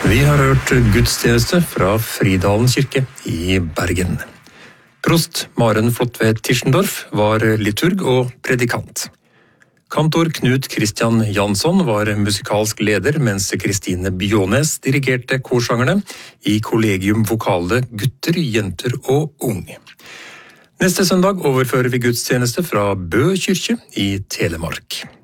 Vi har hørt gudstjeneste fra Fridalen kirke i Bergen. Prost Maren Flotve Tischendorf var liturg og predikant. Kantor Knut Christian Jansson var musikalsk leder, mens Kristine Bjånes dirigerte korsangerne i Collegium Vocale Gutter, Jenter og Ung. Neste søndag overfører vi gudstjeneste fra Bø kirke i Telemark.